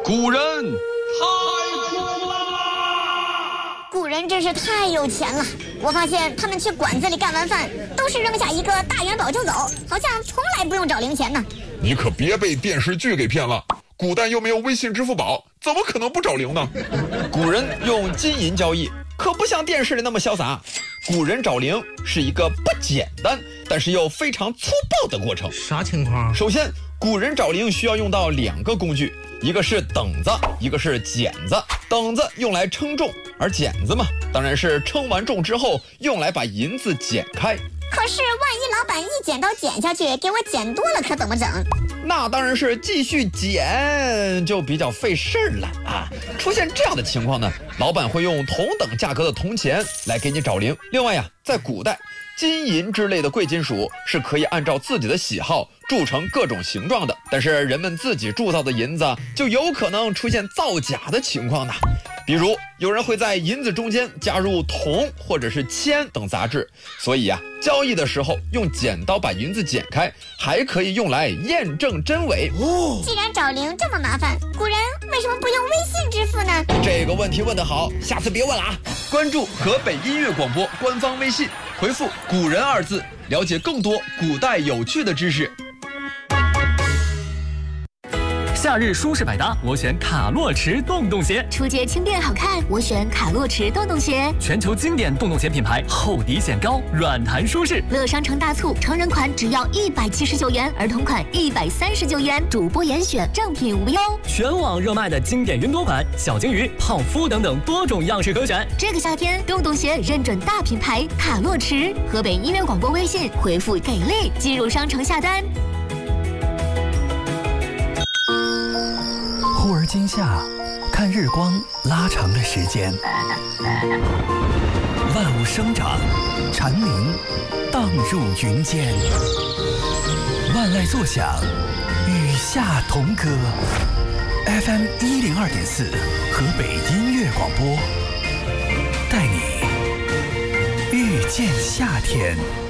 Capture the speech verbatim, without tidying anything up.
古人太苦了。 古人真是太有钱了，我发现他们去馆子里干完饭，都是扔下一个大元宝就走，好像从来不用找零钱呢。 你可别被电视剧给骗了，古代又没有微信、支付宝，怎么可能不找零呢？ 古人用金银交易，可不像电视里那么潇洒。古人找零是一个不简单，但是又非常粗暴的过程。 啥情况？ 首先，古人找零需要用到两个工具，一个是等子，一个是剪子。等子用来称重，而剪子嘛，当然是称完重之后用来把银子剪开。 可是万一老板一剪刀剪下去，给我剪多了，可怎么整？ 那当然是继续剪，就比较费事儿了啊！出现这样的情况呢，老板会用同等价格的铜钱来给你找零。另外呀，在古代，金银之类的贵金属是可以按照自己的喜好铸成各种形状的，但是人们自己铸造的银子就有可能出现造假的情况呢。比如有人会在银子中间加入铜或者是铅等杂质，所以啊，交易的时候用剪刀把银子剪开，还可以用来验证真伪。 哦，既然找零这么麻烦，古人为什么不用微信支付呢？ 这个问题问得好，下次别问了啊！关注河北音乐广播官方微信，回复“古人”二字，了解更多古代有趣的知识。 夏日舒适百搭，我选卡洛驰洞洞鞋； 出街轻便好看，我选卡洛驰洞洞鞋。 全球经典洞洞鞋品牌，厚底显高，软弹舒适。 乐商城大促，成人款只要一百七十九元，儿童款一百三十九元，主播严选，正品无忧。 全网热卖的经典云朵款、小金鱼、泡芙等等多种样式可选。 这个夏天，洞洞鞋认准大品牌卡洛驰。河北音乐广播微信回复给力，进入商城下单。 忽而今夏，看日光拉长了时间，万物生长，蝉鸣荡入云间，万籁作响，与夏同歌。F M 一零二点四，河北音乐广播，带你遇见夏天。